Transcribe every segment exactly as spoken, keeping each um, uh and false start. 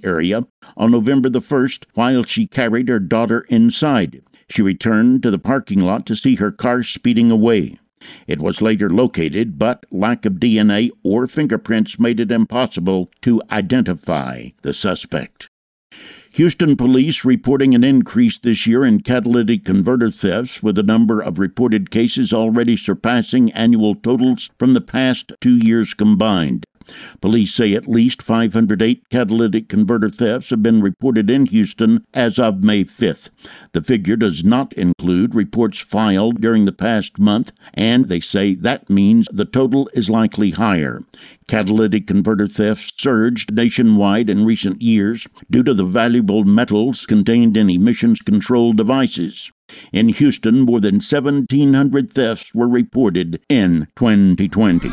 area on November the first while she carried her daughter inside. She returned to the parking lot to see her car speeding away. It was later located, but lack of D N A or fingerprints made it impossible to identify the suspect. Houston police reporting an increase this year in catalytic converter thefts, with the number of reported cases already surpassing annual totals from the past two years combined. Police say at least five hundred eight catalytic converter thefts have been reported in Houston as of May fifth. The figure does not include reports filed during the past month, and they say that means the total is likely higher. Catalytic converter thefts surged nationwide in recent years due to the valuable metals contained in emissions control devices. In Houston, more than seventeen hundred thefts were reported in twenty twenty.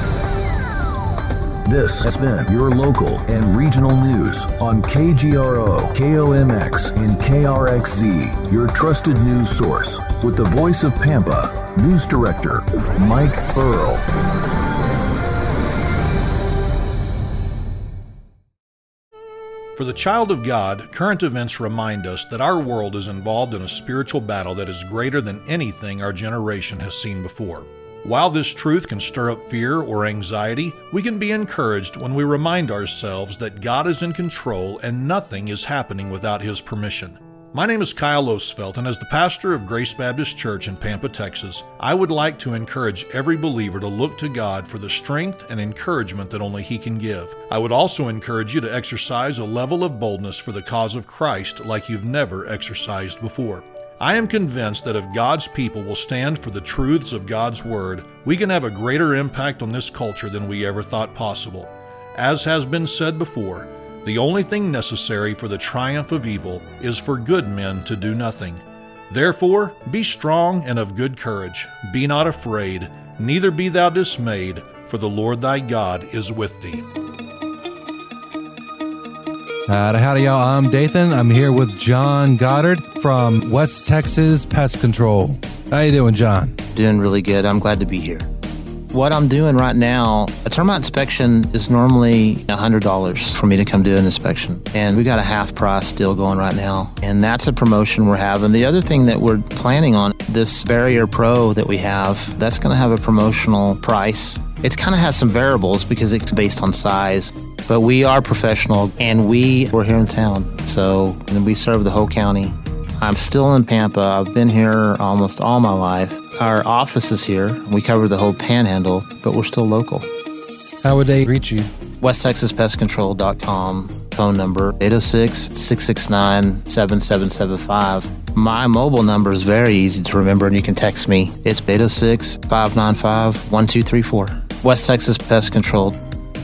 This has been your local and regional news on K G R O, K O M X, and K R X Z, your trusted news source, with the voice of Pampa, News Director Mike Earl. For the child of God, current events remind us that our world is involved in a spiritual battle that is greater than anything our generation has seen before. While this truth can stir up fear or anxiety, we can be encouraged when we remind ourselves that God is in control and nothing is happening without His permission. My name is Kyle Osfeld, and as the pastor of Grace Baptist Church in Pampa, Texas, I would like to encourage every believer to look to God for the strength and encouragement that only He can give. I would also encourage you to exercise a level of boldness for the cause of Christ like you've never exercised before. I am convinced that if God's people will stand for the truths of God's Word, we can have a greater impact on this culture than we ever thought possible. As has been said before, the only thing necessary for the triumph of evil is for good men to do nothing. Therefore, be strong and of good courage. Be not afraid, neither be thou dismayed, for the Lord thy God is with thee. Uh, howdy, y'all. I'm Dathan. I'm here with John Goddard from West Texas Pest Control. How you doing, John? Doing really good. I'm glad to be here. What I'm doing right now, a termite inspection is normally one hundred dollars for me to come do an inspection. And we got a half price deal going right now. And that's a promotion we're having. The other thing that we're planning on, this Barrier Pro that we have, that's going to have a promotional price. It kind of has some variables because it's based on size. But we are professional, and we, we're here in town. So and we serve the whole county. I'm still in Pampa. I've been here almost all my life. Our office is here. We cover the whole panhandle, but we're still local. How would they reach you? West Texas Pest Control dot com, phone number eight oh six, six six nine, seven seven seven five. My mobile number is very easy to remember, and you can text me. It's eight oh six, five nine five, one two three four. West Texas Pest Control.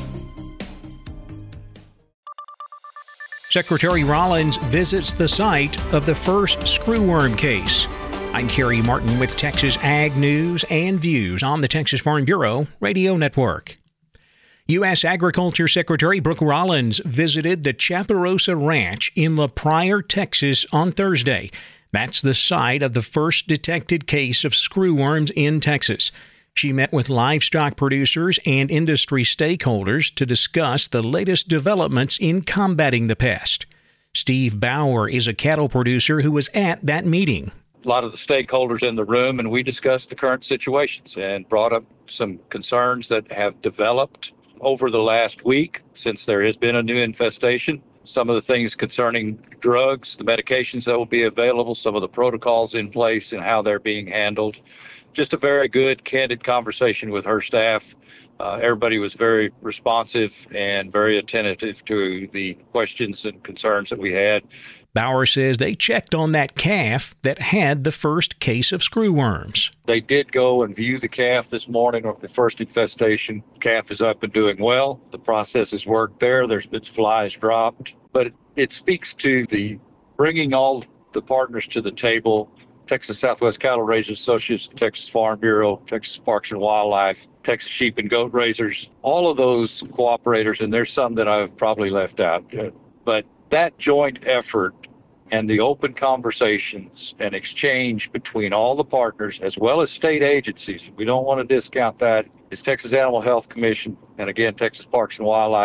Secretary Rollins visits the site of the first screwworm case. I'm Kerry Martin with Texas Ag News and Views on the Texas Farm Bureau Radio Network. U S Agriculture Secretary Brooke Rollins visited the Chaparosa Ranch in La Pryor, Texas on Thursday. That's the site of the first detected case of screwworms in Texas. She met with livestock producers and industry stakeholders to discuss the latest developments in combating the pest. Steve Bauer is a cattle producer who was at that meeting. A lot of the stakeholders in the room, and we discussed the current situations and brought up some concerns that have developed over the last week since there has been a new infestation. Some of the things concerning drugs, the medications that will be available, some of the protocols in place and how they're being handled. Just a very good, candid conversation with her staff. Uh, everybody was very responsive and very attentive to the questions and concerns that we had. Bauer says they checked on that calf that had the first case of screwworms. They did go and view the calf this morning of the first infestation. Calf is up and doing well. The process has worked there. There's been flies dropped. But it, it speaks to the bringing all the partners to the table. Texas Southwest Cattle Raisers Associates, Texas Farm Bureau, Texas Parks and Wildlife, Texas Sheep and Goat Raisers, all of those cooperators, and there's some that I've probably left out. But that joint effort and the open conversations and exchange between all the partners as well as state agencies, we don't want to discount that, is Texas Animal Health Commission and again, Texas Parks and Wildlife,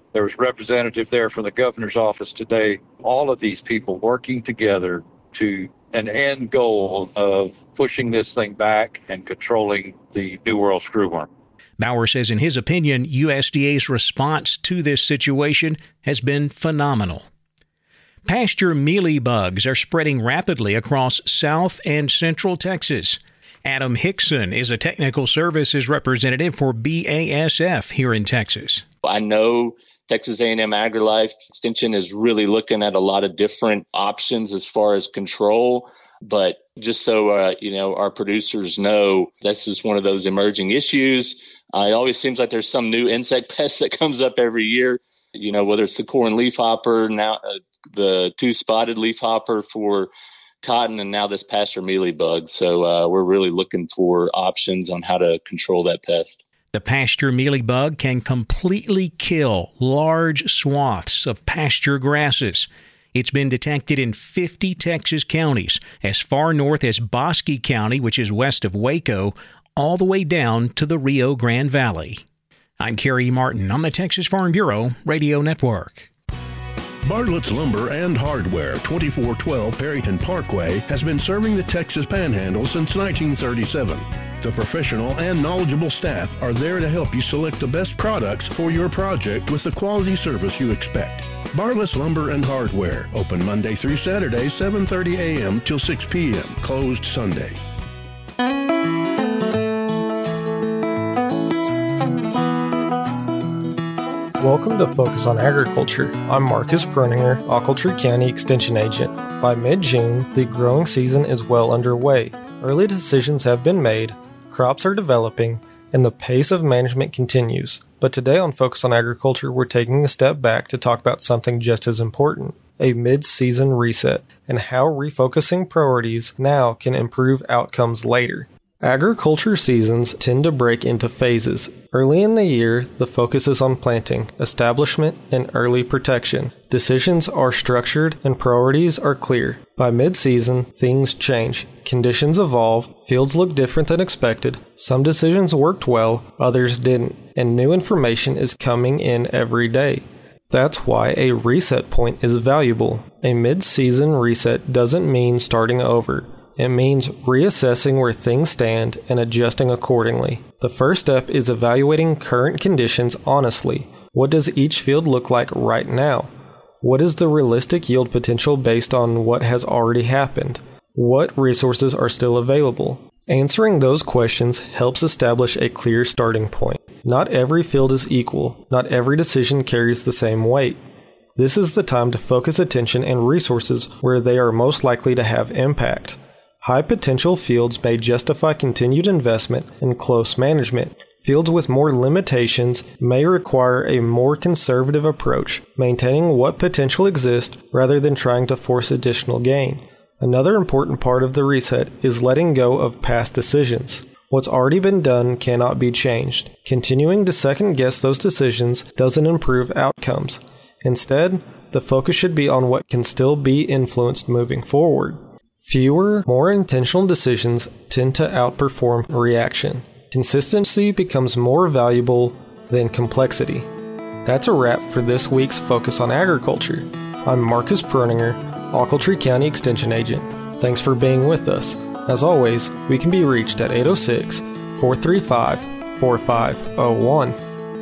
There was a representative there from the governor's office today. All of these people working together to an end goal of pushing this thing back and controlling the New World screwworm. Bauer says in his opinion, U S D A's response to this situation has been phenomenal. Pasture mealybugs are spreading rapidly across South and Central Texas. Adam Hickson is a technical services representative for B A S F here in Texas. I know Texas A and M AgriLife Extension is really looking at a lot of different options as far as control. But just so uh, you know, our producers know, this is one of those emerging issues. Uh, it always seems like there's some new insect pest that comes up every year. You know, whether it's the corn leafhopper, now uh, the two-spotted leafhopper for cotton, and now this pasture mealybug. So uh, we're really looking for options on how to control that pest. The pasture mealybug can completely kill large swaths of pasture grasses. It's been detected in fifty Texas counties, as far north as Bosque County, which is west of Waco, all the way down to the Rio Grande Valley. I'm Kerry Martin on the Texas Farm Bureau Radio Network. Bartlett's Lumber and Hardware, twenty-four twelve Perryton Parkway, has been serving the Texas Panhandle since nineteen thirty-seven. The professional and knowledgeable staff are there to help you select the best products for your project with the quality service you expect. Bartlett's Lumber and Hardware, open Monday through Saturday, seven thirty a.m. till six p.m., closed Sunday. Welcome to Focus on Agriculture. I'm Marcus Perninger, Ochiltree County Extension Agent. By mid-June, the growing season is well underway. Early decisions have been made, crops are developing, and the pace of management continues. But today on Focus on Agriculture, we're taking a step back to talk about something just as important, a mid-season reset, and how refocusing priorities now can improve outcomes later. Agriculture seasons tend to break into phases. Early in the year, the focus is on planting, establishment, and early protection. Decisions are structured and priorities are clear. By mid-season, things change. Conditions evolve, fields look different than expected, some decisions worked well, others didn't, and new information is coming in every day. That's why a reset point is valuable. A mid-season reset doesn't mean starting over. It means reassessing where things stand and adjusting accordingly. The first step is evaluating current conditions honestly. What does each field look like right now? What is the realistic yield potential based on what has already happened? What resources are still available? Answering those questions helps establish a clear starting point. Not every field is equal. Not every decision carries the same weight. This is the time to focus attention and resources where they are most likely to have impact. High potential fields may justify continued investment and close management. Fields with more limitations may require a more conservative approach, maintaining what potential exists rather than trying to force additional gain. Another important part of the reset is letting go of past decisions. What's already been done cannot be changed. Continuing to second guess those decisions doesn't improve outcomes. Instead, the focus should be on what can still be influenced moving forward. Fewer, more intentional decisions tend to outperform reaction. Consistency becomes more valuable than complexity. That's a wrap for this week's Focus on Agriculture. I'm Marcus Perninger, Ochiltree County Extension Agent. Thanks for being with us. As always, we can be reached at eight oh six, four three five, four five oh one.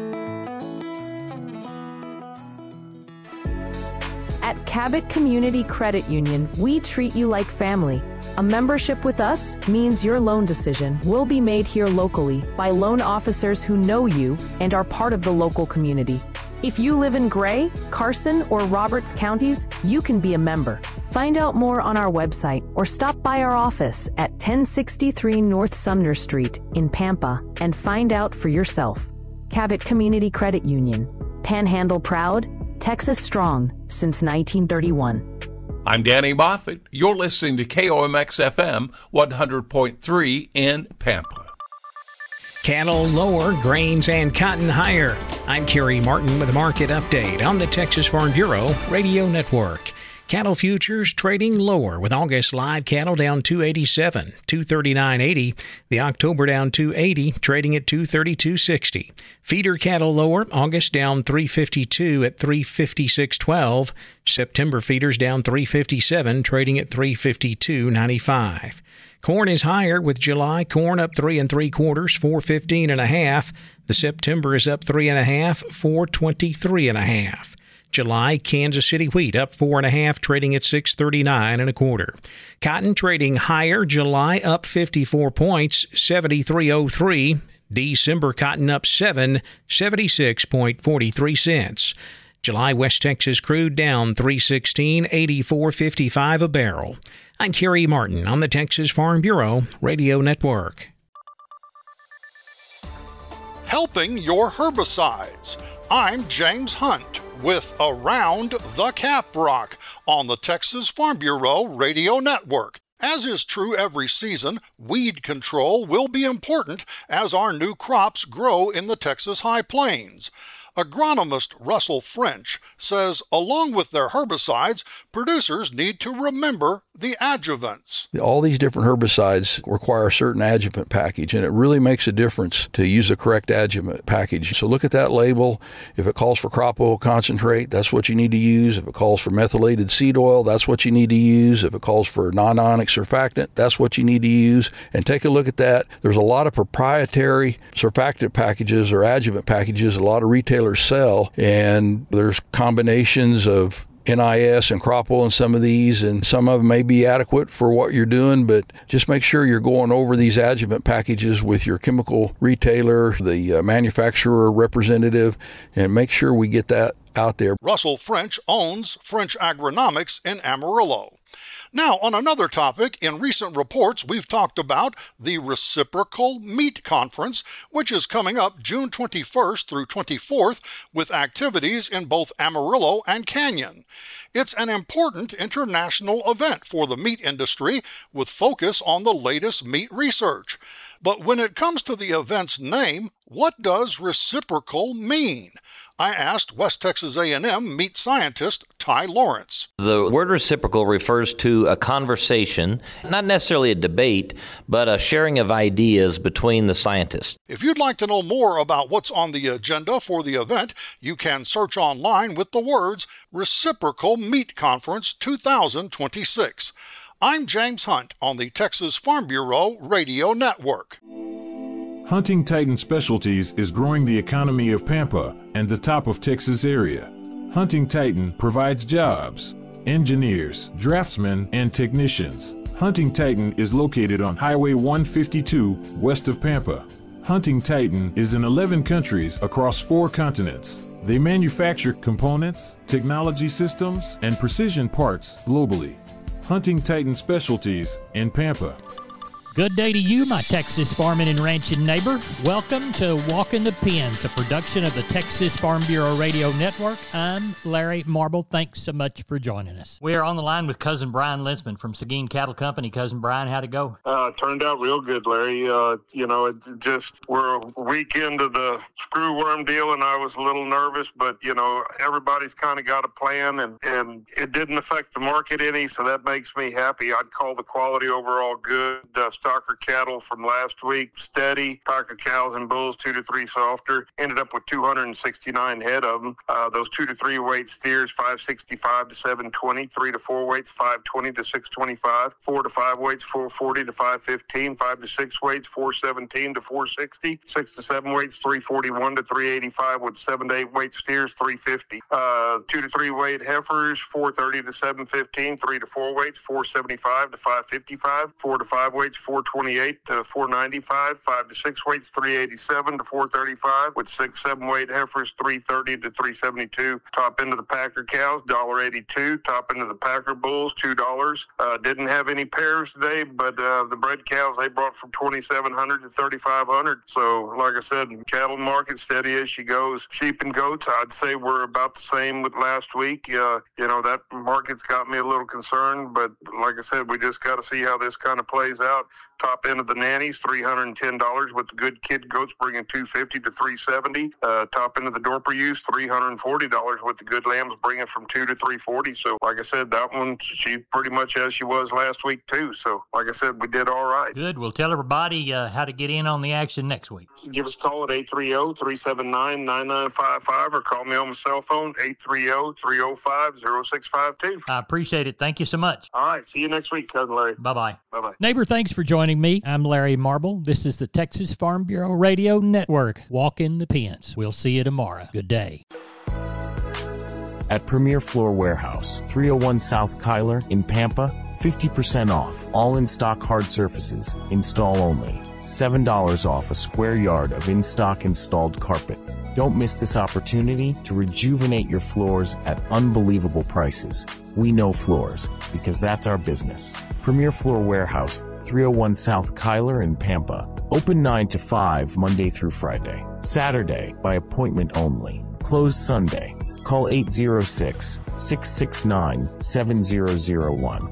At Cabot Community Credit Union, we treat you like family. A membership with us means your loan decision will be made here locally by loan officers who know you and are part of the local community. If you live in Gray, Carson, or Roberts counties, you can be a member. Find out more on our website or stop by our office at ten sixty-three North Sumner Street in Pampa and find out for yourself. Cabot Community Credit Union. Panhandle proud, Texas strong since nineteen thirty-one. I'm Danny Moffett. You're listening to K O M X F M one hundred point three in Pampa. Cattle lower, grains and cotton higher. I'm Kerry Martin with a market update on the Texas Farm Bureau Radio Network. Cattle futures trading lower with August live cattle down two eighty-seven, two thirty-nine eighty. The October down two eighty, trading at two thirty-two sixty. Feeder cattle lower, August down three fifty-two at three fifty-six twelve. September feeders down three fifty-seven, trading at three fifty-two ninety-five. Corn is higher with July corn up three and three quarters, four fifteen and a half. The September is up three and a half, four twenty-three and a half. July Kansas City wheat up four and a half, trading at six thirty-nine and a quarter. Cotton trading higher, July up fifty-four points, seventy-three oh three. December cotton up seven, seventy-six forty-three cents. July West Texas crude down three sixteen, eighty-four fifty-five a barrel. I'm Kerry Martin on the Texas Farm Bureau Radio Network. Helping your herbicides. I'm James Hunt with Around the Caprock on the Texas Farm Bureau Radio Network. As is true every season, weed control will be important as our new crops grow in the Texas High Plains. Agronomist Russell French says along with their herbicides, producers need to remember the adjuvants. All these different herbicides require a certain adjuvant package, and it really makes a difference to use the correct adjuvant package. So look at that label. If it calls for crop oil concentrate, that's what you need to use. If it calls for methylated seed oil, that's what you need to use. If it calls for non-ionic surfactant, that's what you need to use. And take a look at that. There's a lot of proprietary surfactant packages or adjuvant packages a lot of retailers sell, and there's combinations of N I S and crop oil in some of these, and some of them may be adequate for what you're doing, but just make sure you're going over these adjuvant packages with your chemical retailer, the uh, manufacturer representative, and make sure we get that out there. Russell French owns French Agronomics in Amarillo. Now, on another topic, in recent reports, we've talked about the Reciprocal Meat Conference, which is coming up June twenty-first through twenty-fourth, with activities in both Amarillo and Canyon. It's an important international event for the meat industry, with focus on the latest meat research. But when it comes to the event's name, what does reciprocal mean? I asked West Texas A and M meat scientist Ty Lawrence. The word reciprocal refers to a conversation, not necessarily a debate, but a sharing of ideas between the scientists. If you'd like to know more about what's on the agenda for the event, you can search online with the words Reciprocal Meat Conference two thousand twenty-six. I'm James Hunt on the Texas Farm Bureau Radio Network. Hunting Titan Specialties is growing the economy of Pampa and the top of Texas area. Hunting Titan provides jobs, engineers, draftsmen, and technicians. Hunting Titan is located on Highway one fifty-two west of Pampa. Hunting Titan is in eleven countries across four continents. They manufacture components, technology systems, and precision parts globally. Hunting Titan Specialties in Pampa. Good day to you, my Texas farming and ranching neighbor. Welcome to Walking the Pens, a production of the Texas Farm Bureau Radio Network. I'm Larry Marble. Thanks so much for joining us. We are on the line with Cousin Brian Linsman from Seguin Cattle Company. Cousin Brian, how'd it go? Uh, turned out real good, Larry. Uh, you know, it just, we're a week into the screw worm deal, and I was a little nervous, but, you know, everybody's kind of got a plan, and, and it didn't affect the market any, so that makes me happy. I'd call the quality overall good. Uh, Stocker cattle from last week, steady. Packer cows and bulls, two to three softer. Ended up with two hundred sixty-nine head of them. Uh, those two to three weight steers, five sixty-five to seven twenty. Three to four weights, five twenty to six twenty-five. Four to five weights, four forty to five fifteen. Five to six weights, four seventeen to four sixty. Six to seven weights, three forty-one to three eighty-five. With seven to eight weight steers, three fifty. Uh, two to three weight heifers, four thirty to seven fifteen. Three to four weights, four seventy-five to five fifty-five. Four to five weights, four twenty-eight to four ninety-five. Five to six weights, three eighty-seven to four thirty-five. With six, seven weight heifers, three thirty to three seventy-two. Top end of the Packer cows, one eighty-two. Top end of the Packer bulls, two dollars. Uh, didn't have any pairs today, but uh, the bred cows they brought from twenty-seven hundred to thirty-five hundred. So, like I said, cattle market steady as she goes. Sheep and goats, I'd say we're about the same with last week. Uh, you know, that market's got me a little concerned, but like I said, we just got to see how this kind of plays out. top end of the nannies, three hundred ten dollars, with the good kid goats bringing two hundred fifty dollars to three hundred seventy dollars. Uh, top end of the Dorper ewes, three hundred forty dollars, with the good lambs bringing from two hundred to three hundred forty dollars. So, like I said, that one, she pretty much as she was last week, too. So, like I said, we did all right. Good. We'll tell everybody uh, how to get in on the action next week. Give us a call at eight three zero, three seven nine, nine nine five five or call me on my cell phone, eight three zero, three zero five, zero six five two. I appreciate it. Thank you so much. All right. See you next week, Cousin Larry. Bye-bye. Bye-bye. Neighbor, thanks for joining me. I'm Larry Marble. This is the Texas Farm Bureau Radio Network. Walk in the pens. We'll see you tomorrow. Good day. At Premier Floor Warehouse, three oh one South Kyler in Pampa, fifty percent off. All in-stock hard surfaces. Install only. seven dollars off a square yard of in-stock installed carpet. Don't miss this opportunity to rejuvenate your floors at unbelievable prices. We know floors, because that's our business. Premier Floor Warehouse, three oh one South Kyler in Pampa. Open nine to five Monday through Friday. Saturday by appointment only. Closed Sunday. Call eight zero six, six six nine, seven zero zero one.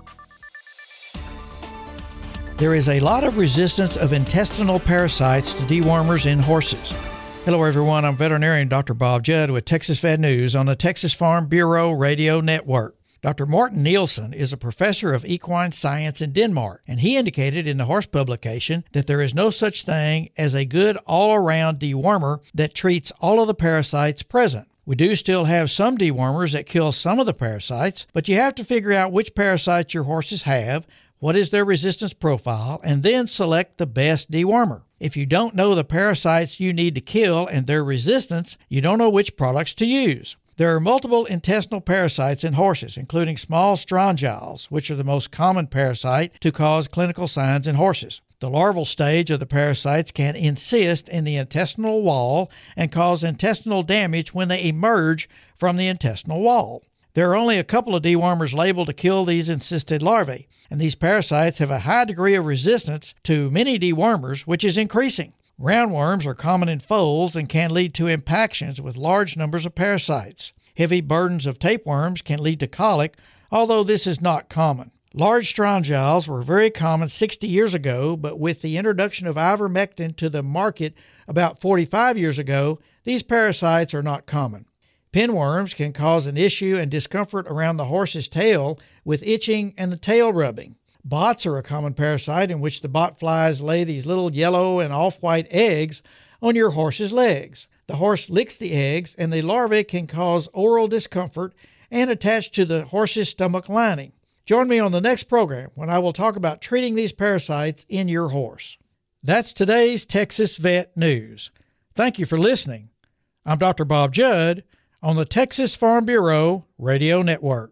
There is a lot of resistance of intestinal parasites to dewormers in horses. Hello everyone, I'm veterinarian Doctor Bob Judd with Texas Vet News on the Texas Farm Bureau Radio Network. Doctor Morten Nielsen is a professor of equine science in Denmark, and he indicated in the horse publication that there is no such thing as a good all-around dewormer that treats all of the parasites present. We do still have some dewormers that kill some of the parasites, but you have to figure out which parasites your horses have, what is their resistance profile, and then select the best dewormer. If you don't know the parasites you need to kill and their resistance, you don't know which products to use. There are multiple intestinal parasites in horses, including small strongyles, which are the most common parasite to cause clinical signs in horses. The larval stage of the parasites can insist in the intestinal wall and cause intestinal damage when they emerge from the intestinal wall. There are only a couple of dewormers labeled to kill these encysted larvae, and these parasites have a high degree of resistance to many dewormers, which is increasing. Roundworms are common in foals and can lead to impactions with large numbers of parasites. Heavy burdens of tapeworms can lead to colic, although this is not common. Large strongyles were very common sixty years ago, but with the introduction of ivermectin to the market about forty-five years ago, these parasites are not common. Pinworms can cause an issue and discomfort around the horse's tail with itching and the tail rubbing. Bots are a common parasite in which the bot flies lay these little yellow and off-white eggs on your horse's legs. The horse licks the eggs, and the larvae can cause oral discomfort and attach to the horse's stomach lining. Join me on the next program when I will talk about treating these parasites in your horse. That's today's Texas Vet News. Thank you for listening. I'm Doctor Bob Judd on the Texas Farm Bureau Radio Network.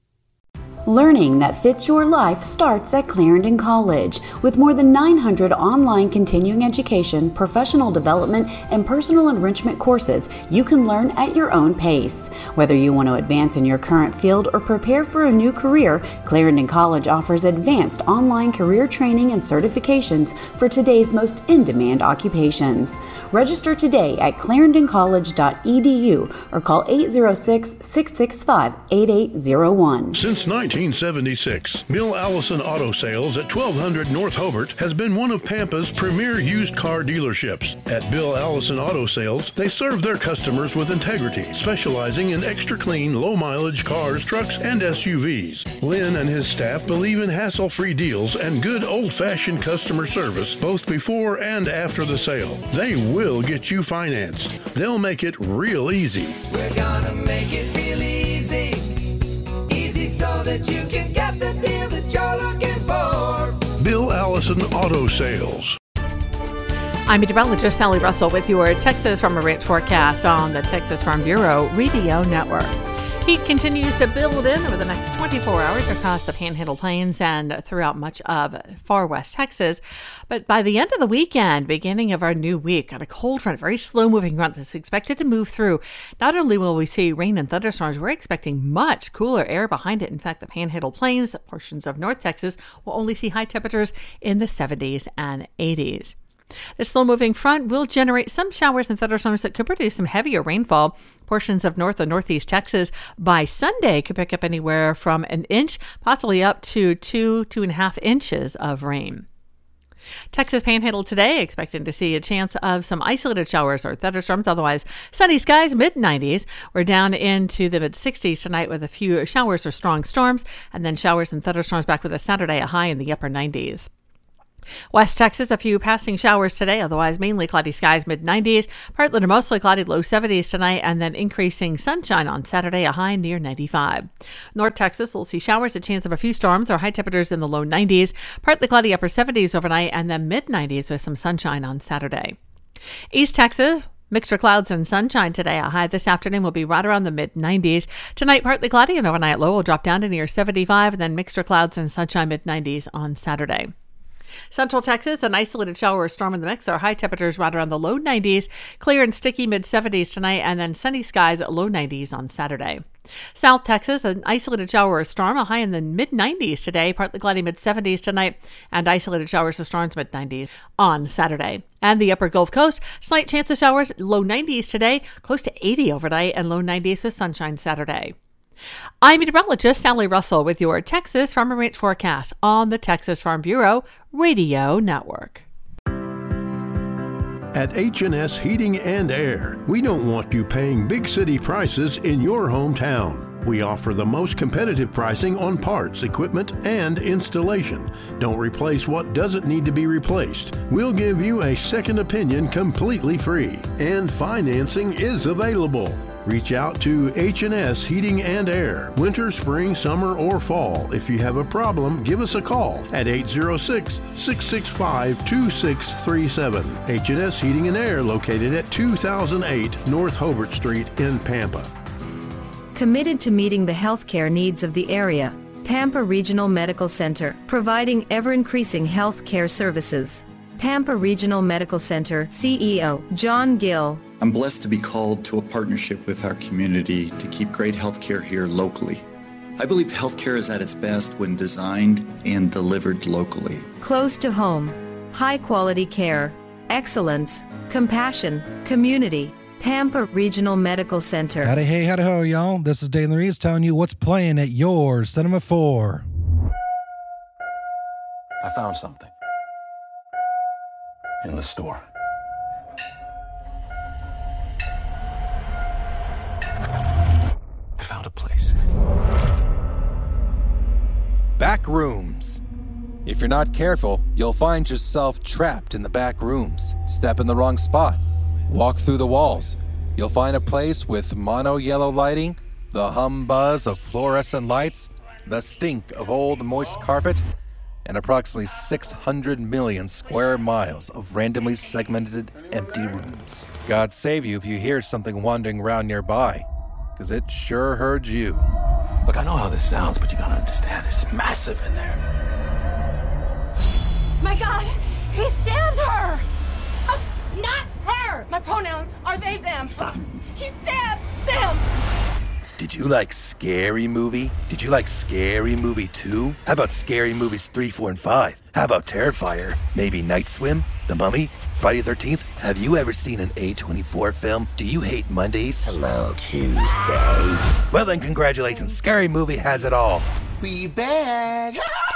Learning that fits your life starts at Clarendon College. With more than nine hundred online continuing education, professional development, and personal enrichment courses, you can learn at your own pace. Whether you want to advance in your current field or prepare for a new career, Clarendon College offers advanced online career training and certifications for today's most in-demand occupations. Register today at clarendon college dot e d u or call eight zero six, six six five, eight eight zero one. Since nineteen seventy-six, Bill Allison Auto Sales at twelve hundred North Hobart has been one of Pampa's premier used car dealerships. At Bill Allison Auto Sales, they serve their customers with integrity, specializing in extra clean, low-mileage cars, trucks, and S U Vs. Lynn and his staff believe in hassle-free deals and good old-fashioned customer service both before and after the sale. They will get you financed. They'll make it real easy. We're gonna make it real easy. Easy so that you can get the deal that you're looking for. Bill Allison Auto Sales. I'm meteorologist Sally Russell with your Texas Farm and Ranch forecast on the Texas Farm Bureau Radio Network. Heat continues to build in over the next twenty-four hours across the Panhandle Plains and throughout much of far west Texas. But by the end of the weekend, beginning of our new week, got a cold front, very slow-moving front that's expected to move through. Not only will we see rain and thunderstorms, we're expecting much cooler air behind it. In fact, the Panhandle Plains, portions of North Texas, will only see high temperatures in the seventies and eighties. The slow-moving front will generate some showers and thunderstorms that could produce some heavier rainfall. Portions of north and northeast Texas by Sunday could pick up anywhere from an inch, possibly up to two, two and a half inches of rain. Texas Panhandle today, expecting to see a chance of some isolated showers or thunderstorms. Otherwise, sunny skies, mid nineties. We're down into the mid sixties tonight with a few showers or strong storms, and then showers and thunderstorms back with a Saturday, a high in the upper nineties. West Texas, a few passing showers today, otherwise mainly cloudy skies, mid nineties. Partly to mostly cloudy, low seventies tonight, and then increasing sunshine on Saturday, a high near ninety-five. North Texas will see showers, a chance of a few storms, or high temperatures in the low nineties. Partly cloudy, upper seventies overnight, and then mid nineties with some sunshine on Saturday. East Texas, mixture clouds and sunshine today. A high this afternoon will be right around the mid nineties. Tonight, partly cloudy, and overnight low will drop down to near seventy-five, and then mixture clouds and sunshine mid nineties on Saturday. Central Texas, an isolated shower or storm in the mix. Our high temperatures right around the low nineties, clear and sticky mid seventies tonight, and then sunny skies low nineties on Saturday. South Texas, an isolated shower or storm, a high in the mid nineties today, partly cloudy mid seventies tonight, and isolated showers or storms mid nineties on Saturday. And the upper Gulf Coast, slight chance of showers, low nineties today, close to eighty overnight, and low nineties with sunshine Saturday. I'm meteorologist Sally Russell with your Texas Farm and Ranch forecast on the Texas Farm Bureau Radio Network. At H and S Heating and Air, we don't want you paying big city prices in your hometown. We offer the most competitive pricing on parts, equipment, and installation. Don't replace what doesn't need to be replaced. We'll give you a second opinion completely free, and financing is available. Reach out to H and S Heating and Air, winter, spring, summer, or fall. If you have a problem, give us a call at eight oh six, six six five, two six three seven. H and S Heating and Air, located at two thousand eight North Hobart Street in Pampa. Committed to meeting the healthcare needs of the area, Pampa Regional Medical Center, providing ever-increasing healthcare services. Pampa Regional Medical Center C E O John Gill. I'm blessed to be called to a partnership with our community to keep great healthcare here locally. I believe healthcare is at its best when designed and delivered locally. Close to home, high-quality care, excellence, compassion, community. Pampa Regional Medical Center. Howdy, hey, howdy, ho, y'all. This is Dave Reeves telling you what's playing at your Cinema four. I found something in the store. I found a place. Back rooms. If you're not careful, you'll find yourself trapped in the back rooms. Step in the wrong spot. Walk through the walls. You'll find a place with mono yellow lighting, the hum buzz of fluorescent lights, the stink of old moist carpet, and approximately six hundred million square miles of randomly segmented empty rooms. God save you if you hear something wandering around nearby, because it sure heard you. Look, I know how this sounds, but you gotta understand, it's massive in there. My God, he stabbed her! Uh, not her! My pronouns are they, them. He stabbed them! Did you like Scary Movie? Did you like Scary Movie two? How about Scary Movies three, four, and five? How about Terrifier? Maybe Night Swim? The Mummy? Friday the thirteenth? Have you ever seen an A twenty-four film? Do you hate Mondays? Hello, Tuesday. Well then, congratulations. Scary Movie has it all. We back.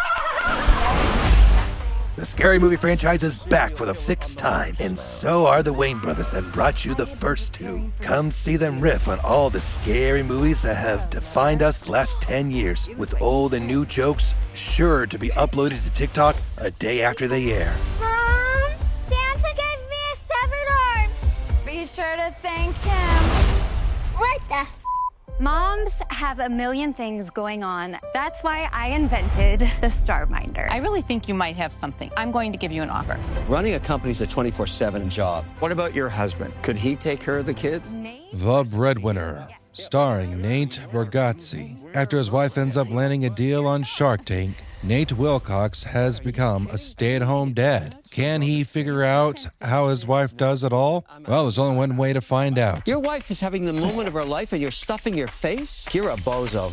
The Scary Movie franchise is back for the sixth time, and so are the Wayne brothers that brought you the first two. Come see them riff on all the scary movies that have defined us the last ten years, with old and new jokes sure to be uploaded to TikTok a day after they air. Mom, Santa gave me a severed arm. Be sure to thank him. What the? Moms have a million things going on. That's why I invented the Star Minder. I really think you might have something. I'm going to give you an offer. Running a company's a twenty-four seven job. What about your husband? Could he take care of the kids? The Breadwinner, starring Nate Bargatze. After his wife ends up landing a deal on Shark Tank, Nate Wilcox has become a stay-at-home dad. Can he figure out how his wife does it all? Well, there's only one way to find out. Your wife is having the moment of her life and you're stuffing your face? You're a bozo.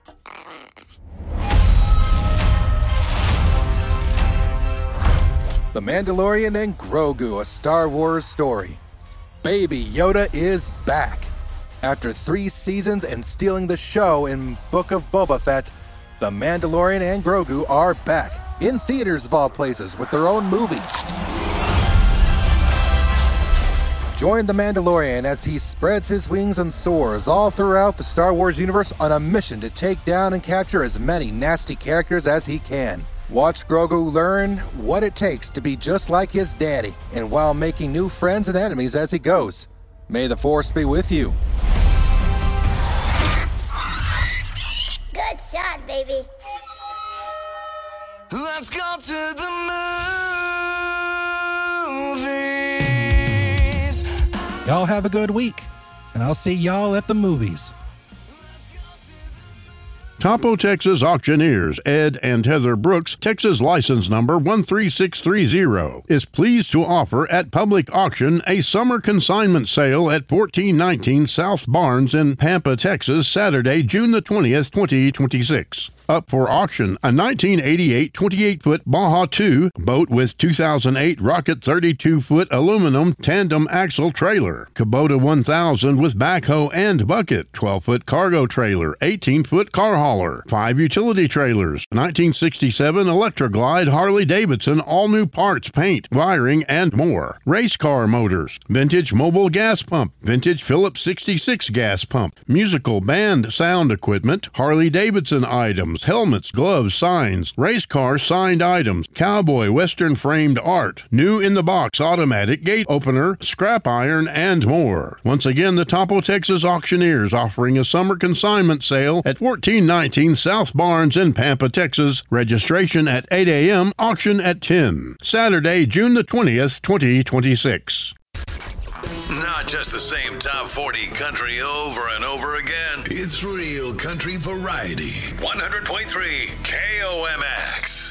The Mandalorian and Grogu, a Star Wars story. Baby Yoda is back. After three seasons and stealing the show in Book of Boba Fett, The Mandalorian and Grogu are back in theaters of all places with their own movies. Join the Mandalorian as he spreads his wings and soars all throughout the Star Wars universe on a mission to take down and capture as many nasty characters as he can. Watch Grogu learn what it takes to be just like his daddy, and while making new friends and enemies as he goes. May the Force be with you. Good shot, baby. Let's go to the movies. Y'all have a good week, and I'll see y'all at the movies. Topo Texas Auctioneers, Ed and Heather Brooks, Texas license number one three six three zero, is pleased to offer at public auction a summer consignment sale at fourteen nineteen South Barnes in Pampa, Texas, Saturday, June the twentieth, twenty twenty-six. Up for auction, a nineteen eighty-eight twenty-eight foot Baja two boat with two thousand eight Rocket thirty-two foot aluminum tandem axle trailer, Kubota one thousand with backhoe and bucket, twelve foot cargo trailer, eighteen foot car hauler, five utility trailers, nineteen sixty-seven Electroglide Harley-Davidson all new parts, paint, wiring, and more, race car motors, vintage mobile gas pump, vintage Phillips sixty-six gas pump, musical band sound equipment, Harley-Davidson items, helmets, gloves, signs, race car signed items, cowboy western framed art, new in the box automatic gate opener, scrap iron, and more. Once again, the Topo Texas Auctioneers offering a summer consignment sale at fourteen nineteen South Barnes in Pampa, Texas. Registration at eight a.m., auction at ten. Saturday, June the twentieth, twenty twenty-six. Not just the same top forty country over and over again. It's real country variety. one hundred point three K O M X.